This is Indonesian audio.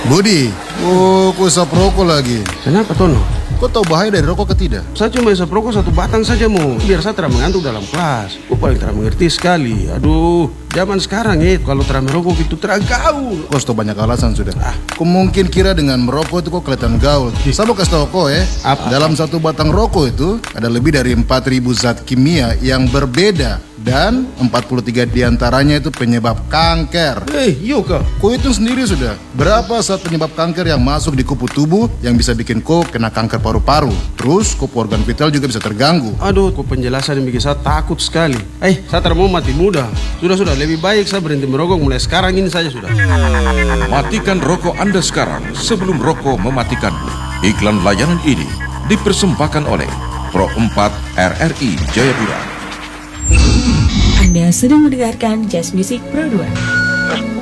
Budi, kau isap rokok lagi. Kenapa Tono? Kau tahu bahaya dari rokok ke tidak? Saya cuma isap rokok 1 batang saja Mo, biar saya tidak mengantuk dalam kelas. Kau paling tidak mengerti sekali. Aduh, zaman sekarang kalau tidak merokok itu tidak gaul. Kau sudah banyak alasan sudah. Kau mungkin kira dengan merokok itu kau kelihatan gaul. Saya mau kasih tahu kau Apa? dalam 1 batang rokok itu ada lebih dari 4.000 zat kimia yang berbeda. Dan 43 diantaranya itu penyebab kanker. Iya kah? Kau hitung sendiri sudah, berapa zat penyebab kanker yang masuk di kupu tubuh yang bisa bikin kau kena kanker paru-paru. Terus kupu organ vital juga bisa terganggu. Aduh, kok penjelasan yang bikin saya takut sekali. Saya tidak mau mati muda. Sudah, lebih baik saya berhenti merokok mulai sekarang ini saja sudah. Matikan rokok Anda sekarang sebelum rokok mematikanmu. Iklan layanan ini dipersembahkan oleh Pro 4 RRI Jayapura. Anda sedang mendengarkan Jazz Music Pro 2.